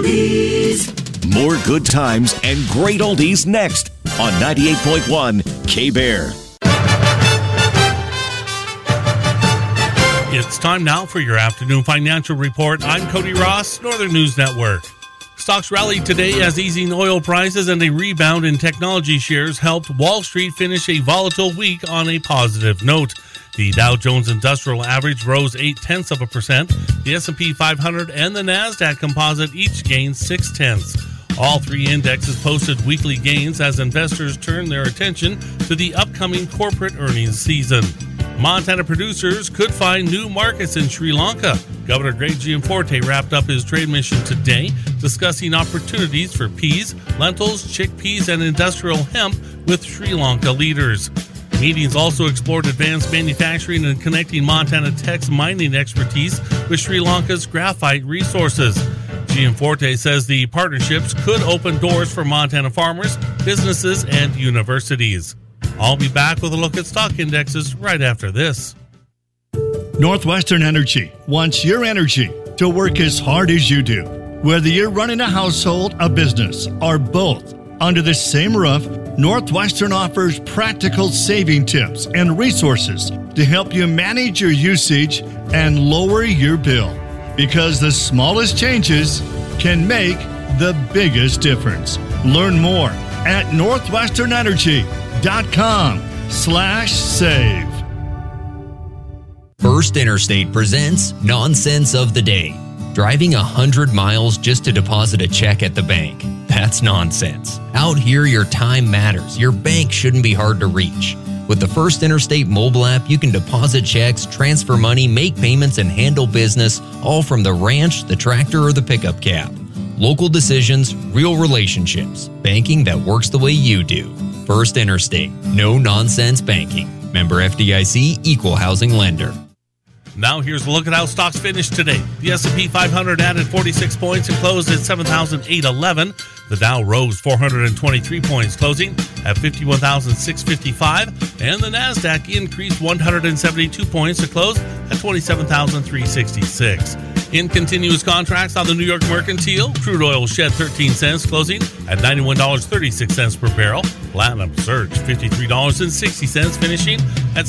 oldies. More good times and great oldies next on 98.1 K-Bear. It's time now for your afternoon financial report. I'm Cody Ross, Northern News Network. Stocks rallied today as easing oil prices and a rebound in technology shares helped Wall Street finish a volatile week on a positive note. The Dow Jones Industrial Average rose 0.8%. The S&P 500 and the NASDAQ Composite each gained 0.6. All three indexes posted weekly gains as investors turned their attention to the upcoming corporate earnings season. Montana producers could find new markets in Sri Lanka. Governor Greg Gianforte wrapped up his trade mission today, discussing opportunities for peas, lentils, chickpeas, and industrial hemp with Sri Lanka leaders. Meetings also explored advanced manufacturing and connecting Montana Tech's mining expertise with Sri Lanka's graphite resources. Gianforte says the partnerships could open doors for Montana farmers, businesses, and universities. I'll be back with a look at stock indexes right after this. Northwestern Energy wants your energy to work as hard as you do. Whether you're running a household, a business, or both, under the same roof, Northwestern offers practical saving tips and resources to help you manage your usage and lower your bill. Because the smallest changes can make the biggest difference. Learn more at northwesternenergy.com/save. First Interstate presents Nonsense of the Day. Driving 100 miles just to deposit a check at the bank. That's nonsense. Out here, your time matters. Your bank shouldn't be hard to reach. With the First Interstate mobile app, you can deposit checks, transfer money, make payments, and handle business all from the ranch, the tractor, or the pickup cab. Local decisions, real relationships. Banking that works the way you do. First Interstate. No nonsense banking. Member FDIC, Equal Housing Lender. Now here's a look at how stocks finished today. The S&P 500 added 46 points and closed at 7,811. The Dow rose 423 points, closing at 51,655. And the NASDAQ increased 172 points to close at 27,366. In continuous contracts on the New York Mercantile, crude oil shed 13 cents, closing at $91.36 per barrel. Platinum surged $53.60, finishing at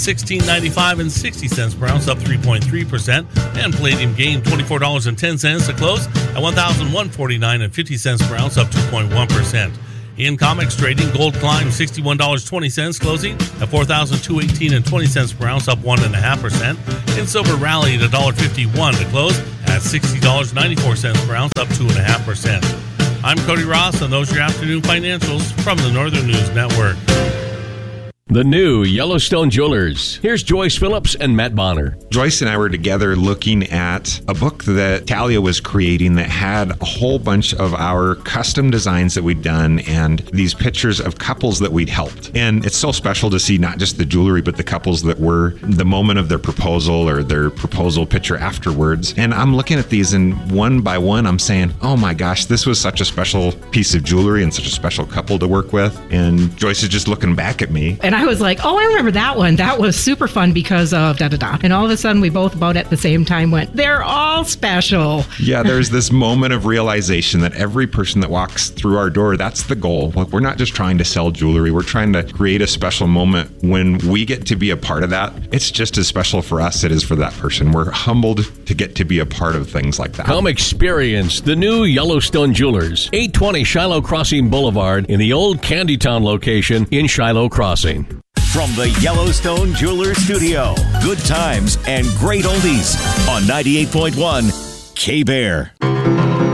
$16.95 per ounce, up 3.3%. And palladium gained $24.10 to close at $1,149.50 per ounce, up 2.1%. In COMEX trading, gold climbed $61.20, closing at $4,218.20 per ounce, up 1.5%. And silver rallied $1.51 to close at $60.94 per ounce, up 2.5%. I'm Cody Ross, and those are your afternoon financials from the Northern News Network. The new Yellowstone Jewelers. Here's Joyce Phillips and Matt Bonner. Joyce and I were together looking at a book that Talia was creating that had a whole bunch of our custom designs that we'd done and these pictures of couples that we'd helped. And it's so special to see not just the jewelry, but the couples that were the moment of their proposal or their proposal picture afterwards. And I'm looking at these, and one by one, I'm saying, oh my gosh, this was such a special piece of jewelry and such a special couple to work with. And Joyce is just looking back at me. And I was like, oh, I remember that one. That was super fun because of da-da-da. And all of a sudden, we both about at the same time went, they're all special. Yeah, there's this moment of realization that every person that walks through our door, that's the goal. Like, we're not just trying to sell jewelry. We're trying to create a special moment. When we get to be a part of that, it's just as special for us as it is for that person. We're humbled to get to be a part of things like that. Come experience the new Yellowstone Jewelers, 820 Shiloh Crossing Boulevard in the old Candytown location in Shiloh Crossing. From the Yellowstone Jewelers Studio, good times and great oldies on 98.1 K-Bear.